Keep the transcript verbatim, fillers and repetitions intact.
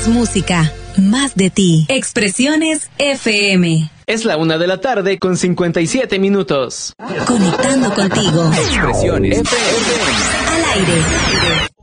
Más música, más de ti. Expresiones F M. Es la una de la tarde con cincuenta y siete minutos. Conectando contigo. Expresiones F M. Al aire.